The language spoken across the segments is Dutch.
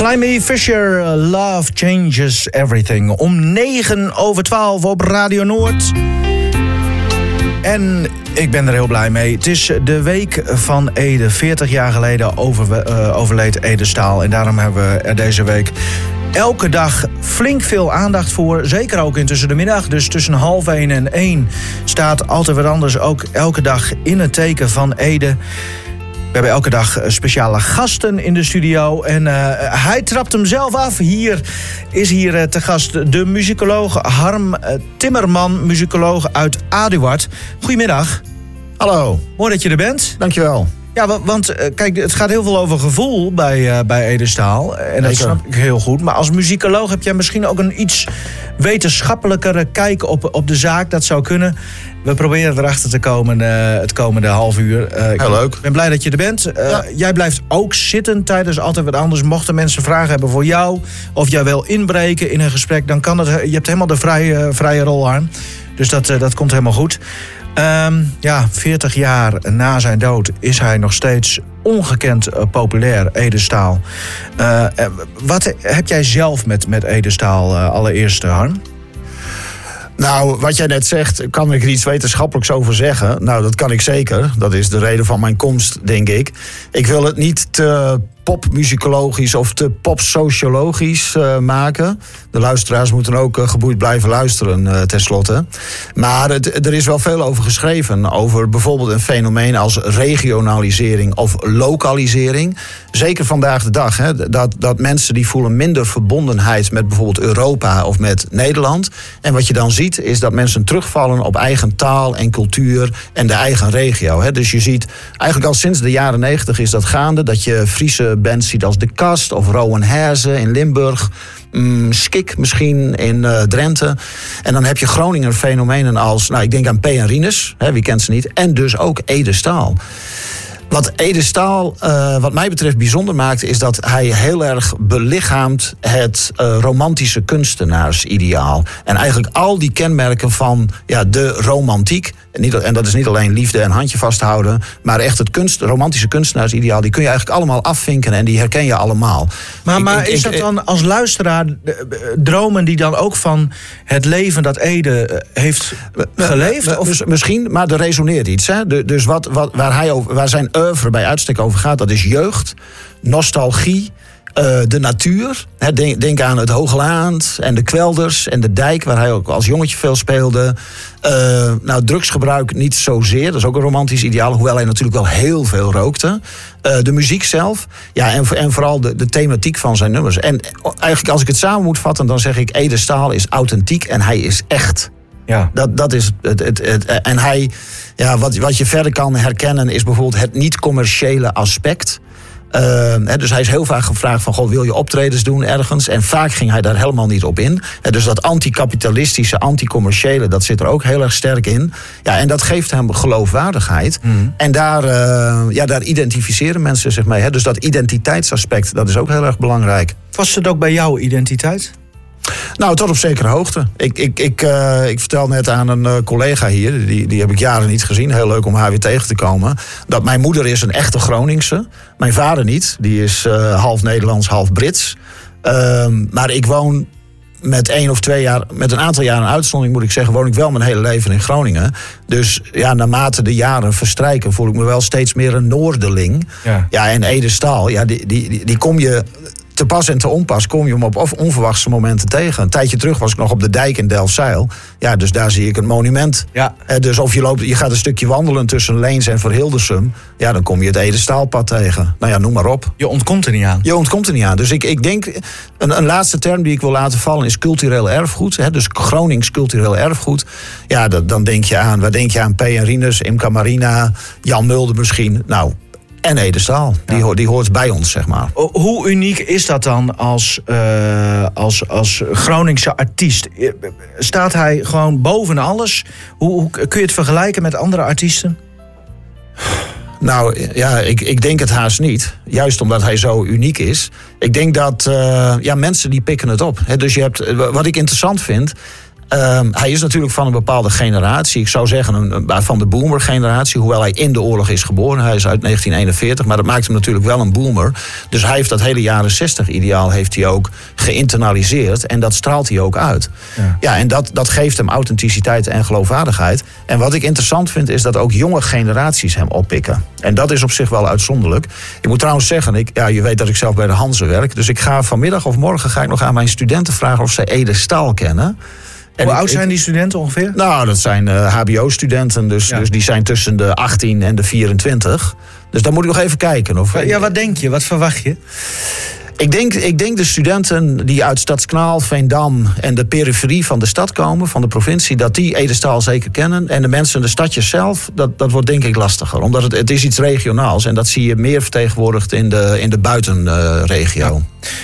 Climby Fisher, Love Changes Everything. Om 9:12 op Radio Noord. En ik ben er heel blij mee. Het is de week van Ede. 40 jaar geleden overleed Ede Staal. En daarom hebben we er deze week elke dag flink veel aandacht voor. Zeker ook intussen de middag. Dus tussen 12:30 en 1 staat Altijd Wat Anders ook elke dag in het teken van Ede. We hebben elke dag speciale gasten in de studio. En hij trapt hem zelf af. Hier is te gast de muzikoloog Harm Timmerman, muzikoloog uit Aduard. Goedemiddag. Hallo. Mooi dat je er bent. Dankjewel. Ja, want kijk, het gaat heel veel over gevoel bij Ede Staal. En dat snap ik heel goed. Maar als muzikoloog heb jij misschien ook een iets wetenschappelijkere kijk op de zaak. Dat zou kunnen. We proberen erachter te komen het komende half uur. Heel leuk. Ik ben blij dat je er bent. Jij blijft ook zitten tijdens Altijd Wat Anders. Mochten mensen vragen hebben voor jou, of jij wil inbreken in een gesprek, dan kan dat. Je hebt helemaal de vrije rol aan. Dus dat komt helemaal goed. 40 jaar na zijn dood is hij nog steeds ongekend populair, Ede Staal. Wat heb jij zelf met Ede Staal allereerst, Harm? Nou, wat jij net zegt, kan ik er iets wetenschappelijks over zeggen? Nou, dat kan ik zeker. Dat is de reden van mijn komst, denk ik. Ik wil het niet te popmuzikologisch of te popsociologisch maken. De luisteraars moeten ook geboeid blijven luisteren, tenslotte. Maar er is wel veel over geschreven. Over bijvoorbeeld een fenomeen als regionalisering of lokalisering. Zeker vandaag de dag. Hè, dat mensen die voelen minder verbondenheid met bijvoorbeeld Europa of met Nederland. En wat je dan ziet is dat mensen terugvallen op eigen taal en cultuur en de eigen regio. Hè. Dus je ziet eigenlijk al sinds de jaren 90 is dat gaande. Dat je Friese bands ziet als De Kast of Rowan Herze in Limburg. Skik misschien in Drenthe. En dan heb je Groninger fenomenen als, ik denk aan P. en Rinus, wie kent ze niet, en dus ook Ede Staal. Wat Ede Staal, wat mij betreft, bijzonder maakt, is dat hij heel erg belichaamt het romantische kunstenaarsideaal. En eigenlijk al die kenmerken van de romantiek. En dat is niet alleen liefde en handje vasthouden, maar echt het romantische kunstenaarsideaal, die kun je eigenlijk allemaal afvinken en die herken je allemaal. Maar is dat dan als luisteraar dromen die dan ook van het leven dat Ede heeft geleefd? Of? Misschien, maar er resoneert iets. Hè? Dus waar zijn oeuvre bij uitstek over gaat, dat is jeugd, nostalgie, de natuur. Denk aan het Hoogland en de kwelders en de dijk, waar hij ook als jongetje veel speelde. Drugsgebruik niet zozeer, dat is ook een romantisch ideaal, hoewel hij natuurlijk wel heel veel rookte. De muziek zelf, en vooral de thematiek van zijn nummers. En eigenlijk als ik het samen moet vatten, dan zeg ik Ede Staal is authentiek en hij is echt. Ja. Dat is het. En hij, wat je verder kan herkennen is bijvoorbeeld het niet-commerciële aspect. Dus hij is heel vaak gevraagd van, wil je optredens doen ergens? En vaak ging hij daar helemaal niet op in. Dus dat anticapitalistische, anticommerciële, dat zit er ook heel erg sterk in. Ja, en dat geeft hem geloofwaardigheid. En daar identificeren mensen zich mee. Dus dat identiteitsaspect, dat is ook heel erg belangrijk. Was het ook bij jouw identiteit? Nou, tot op zekere hoogte. Ik vertel net aan een collega hier, die heb ik jaren niet gezien. Heel leuk om haar weer tegen te komen. Dat mijn moeder is een echte Groningse. Mijn vader niet. Die is half Nederlands, half Brits. Maar ik woon met 1 of 2 jaar, met een aantal jaren uitzondering moet ik zeggen, woon ik wel mijn hele leven in Groningen. Dus naarmate de jaren verstrijken voel ik me wel steeds meer een Noorderling. Ja, en Ede Staal, die kom je te pas en te onpas, kom je hem op onverwachte momenten tegen. Een tijdje terug was ik nog op de dijk in Delfzijl. Ja, dus daar zie ik een monument. Ja. Dus of je gaat een stukje wandelen tussen Leens en Verhildersum, dan kom je het Ede Staalpad tegen. Noem maar op. Je ontkomt er niet aan. Dus ik denk, een laatste term die ik wil laten vallen is cultureel erfgoed. Dus Gronings cultureel erfgoed. Ja, dan denk je aan, waar denk je aan? P. en Rinus, Imca Marina, Jan Mulder misschien. En Ede Staal, die hoort bij ons, zeg maar. Hoe uniek is dat dan als Groningse artiest? Staat hij gewoon boven alles? Hoe kun je het vergelijken met andere artiesten? Ik denk het haast niet. Juist omdat hij zo uniek is. Ik denk dat mensen die pikken het op. Dus je hebt, wat ik interessant vind, Hij is natuurlijk van een bepaalde generatie. Ik zou zeggen van de boomer-generatie. Hoewel hij in de oorlog is geboren. Hij is uit 1941. Maar dat maakt hem natuurlijk wel een boomer. Dus hij heeft dat hele jaren 60-ideaal heeft hij ook geïnternaliseerd. En dat straalt hij ook uit. Ja, en dat geeft hem authenticiteit en geloofwaardigheid. En wat ik interessant vind is dat ook jonge generaties hem oppikken. En dat is op zich wel uitzonderlijk. Ik moet trouwens zeggen, je weet dat ik zelf bij de Hanze werk. Dus ik ga vanmiddag of morgen ga ik nog aan mijn studenten vragen of zij Ede Staal kennen. En hoe oud zijn die studenten ongeveer? Nou, dat zijn hbo-studenten. Dus die zijn tussen de 18 en de 24. Dus dan moet ik nog even kijken. Wat denk je? Wat verwacht je? Ik denk de studenten die uit Stadskanaal, Veendam en de periferie van de stad komen, van de provincie, dat die Ede Staal zeker kennen. En de mensen in de stadjes zelf, dat wordt denk ik lastiger. Omdat het is iets regionaals en dat zie je meer vertegenwoordigd in de buitenregio.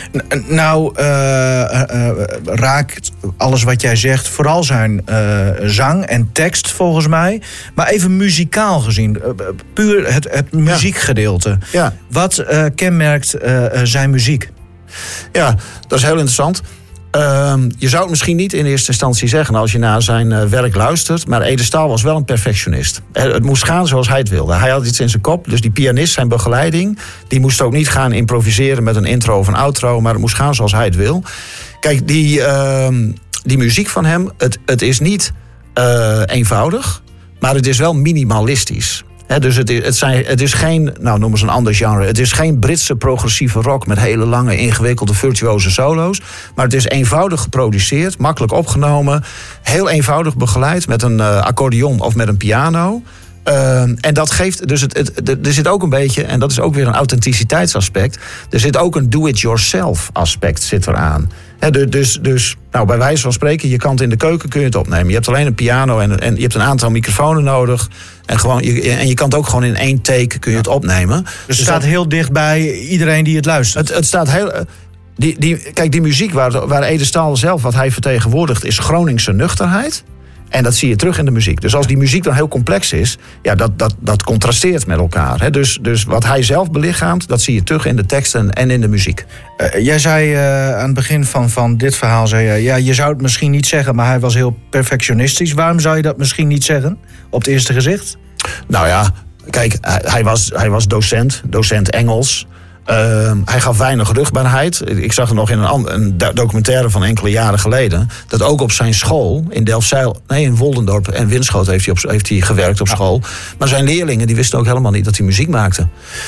Raakt alles wat jij zegt vooral zijn zang en tekst volgens mij. Maar even muzikaal gezien, puur het muziekgedeelte. Ja. Wat kenmerkt zijn muziek? Ja, dat is heel interessant. Je zou het misschien niet in eerste instantie zeggen als je naar zijn werk luistert. Maar Ede Staal was wel een perfectionist. Het moest gaan zoals hij het wilde. Hij had iets in zijn kop. Dus die pianist, zijn begeleiding, die moest ook niet gaan improviseren met een intro of een outro. Maar het moest gaan zoals hij het wil. Kijk, die muziek van hem, het is niet eenvoudig. Maar het is wel minimalistisch. Dus het is geen, noem eens een ander genre. Het is geen Britse progressieve rock met hele lange, ingewikkelde, virtuoze solo's. Maar het is eenvoudig geproduceerd, makkelijk opgenomen. Heel eenvoudig begeleid met een accordeon of met een piano. En dat geeft, dus er zit ook een beetje, en dat is ook weer een authenticiteitsaspect. Er zit ook een do-it-yourself aspect zit eraan. Dus bij wijze van spreken, je kan het in de keuken kun je het opnemen. Je hebt alleen een piano en je hebt een aantal microfoons nodig. En je kan het ook gewoon in 1 take kun je het opnemen. Dus het staat heel dicht bij iedereen die het luistert. Het staat heel. Kijk, die muziek waar Ede Staal zelf wat hij vertegenwoordigt is Groningse nuchterheid. En dat zie je terug in de muziek. Dus als die muziek dan heel complex is, ja, dat contrasteert met elkaar. Hè? Dus wat hij zelf belichaamt, dat zie je terug in de teksten en in de muziek. Jij zei aan het begin van dit verhaal, je zou het misschien niet zeggen, maar hij was heel perfectionistisch. Waarom zou je dat misschien niet zeggen, op het eerste gezicht? Nou ja, kijk, hij was docent Engels. Hij gaf weinig rugbaarheid. Ik zag er nog in een documentaire van enkele jaren geleden, dat ook op zijn school in Delfzijl, in Woldendorp en Winschoten heeft hij gewerkt op school. Maar zijn leerlingen die wisten ook helemaal niet dat hij muziek maakte.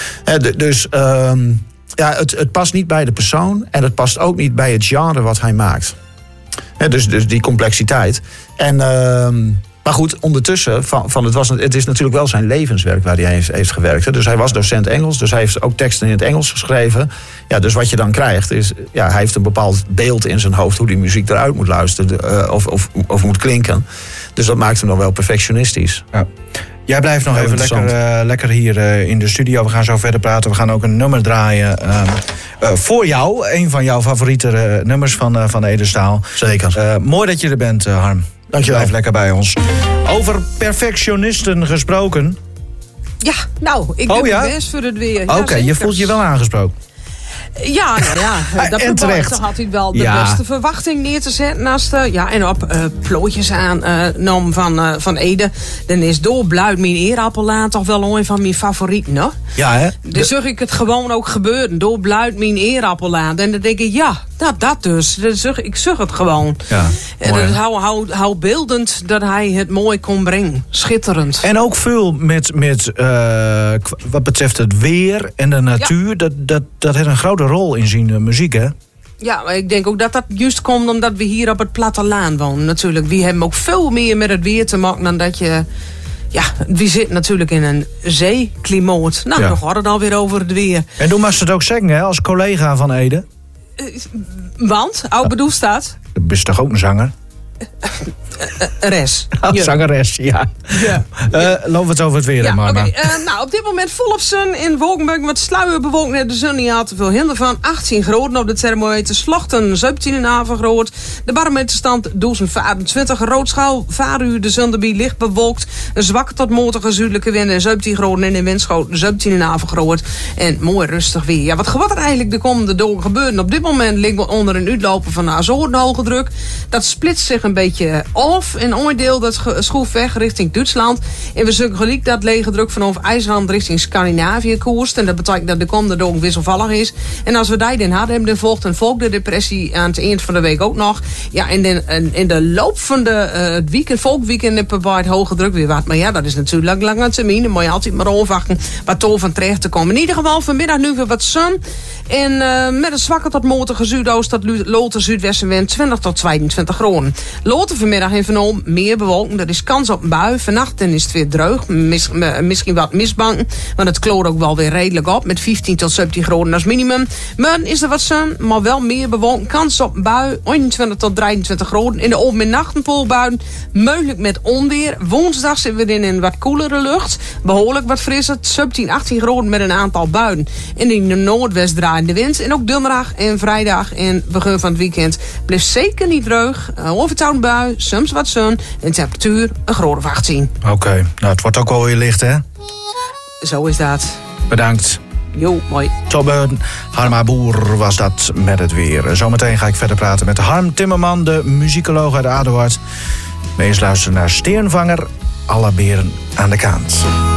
Het past niet bij de persoon en het past ook niet bij het genre wat hij maakt. Dus die complexiteit. Maar goed, ondertussen, het is natuurlijk wel zijn levenswerk waar hij heeft gewerkt. Dus hij was docent Engels, dus hij heeft ook teksten in het Engels geschreven. Ja, dus wat je dan krijgt is, hij heeft een bepaald beeld in zijn hoofd hoe die muziek eruit moet luisteren of moet klinken. Dus dat maakt hem dan wel perfectionistisch. Ja. Jij blijft nog even lekker hier in de studio. We gaan zo verder praten. We gaan ook een nummer draaien voor jou. Een van jouw favoriete nummers van Ede Staal. Zeker. Mooi dat je er bent, Harm. Dankjewel. Blijf lekker bij ons. Over perfectionisten gesproken. Ja, ik ben best voor het weer. Oké, je voelt je wel aangesproken. Ja, en terecht. had hij wel de beste verwachting neer te zetten. En op plootjes aan van Ede. Dan is Doorbluit mijn eerappellaan toch wel een van mijn favorieten, hoor. Ja, hè? Dan zag ik het gewoon ook gebeuren. Doorbluit mijn eerappellaan. En dan denk ik, dat dus. Ik zag het gewoon. Ja, en dat is hou beeldend dat hij het mooi kon brengen. Schitterend. En ook veel met wat betreft het weer en de natuur. Ja. Dat heeft een grote rol in zijn muziek, hè? Ja, maar ik denk ook dat juist komt omdat we hier op het platteland wonen. Natuurlijk, we hebben ook veel meer met het weer te maken dan dat je... Ja, we zitten natuurlijk in een zeeklimaat. Dan gaat het alweer over het weer. En toen mag ze het ook zeggen, hè, als collega van Ede. Want, bedoel staat... Dat is toch ook een zanger? Res. Zangeres, ja. Lopen we het over het weer, maar. Op dit moment volop zon in Wolkenburg met sluierbewolking. Net de zon niet had te veel hinder van. 18 graden op de thermometer. Slochten 17 groot. De barometerstand 1024. Roodschaal, vaaruur, de zon erbij licht bewolkt. Een zwakke tot matige zuidelijke wind en 17 graden. En in windschoot 17 groot. En mooi rustig weer. Ja, wat gaat er eigenlijk de komende dagen gebeuren? Op dit moment liggen we onder een uitloper van Azoren hoge druk. Dat splitst zich een een beetje af. En onderdeel dat schroef weg richting Duitsland. En we zullen gelijk dat lege druk vanaf IJsland richting Scandinavië koerst. En dat betekent dat de komende dag wisselvallig is. En als we die dan hadden, dan volgt een volksdepressie aan het eind van de week ook nog. Ja, en in de loop van het weekend, volkweekend, hebben we bij het hoge druk weer wat. Maar ja, dat is natuurlijk lange termijn. Dan moet je altijd maar afwachten wat tof van terecht te komen. In ieder geval vanmiddag nu weer wat zon. En met een zwakke tot matige zuidoost tot lote zuidwestenwind 20 tot 22 graden. Loten vanmiddag en vanavond meer bewolking. Er is kans op een bui. Vannacht is het weer droog. Misschien wat mistbanken. Want het kloort ook wel weer redelijk op. Met 15 tot 17 graden als minimum. Morgen is er wat zon, maar wel meer bewolking. Kans op een bui. 21 tot 23 graden. In de open- en nachtenpoolbuien. Mogelijk met onweer. Woensdag zitten we in een wat koelere lucht. Behoorlijk wat frisser. 17, 18 graden met een aantal buien. En in de noordwest draaiende wind. En ook donderdag en vrijdag en begin van het weekend blijft zeker niet droog. Overtown bui, soms wat zon. En temperatuur een graad of 18. Oké, nou het wordt ook wel weer licht, hè? Zo is dat. Bedankt. Jo, mooi. Tobbe Harma Boer was dat met het weer. Zometeen ga ik verder praten met Harm Timmerman, de muzikoloog uit Aduard. Wees luisteren naar Steenvanger, alle beren aan de kant.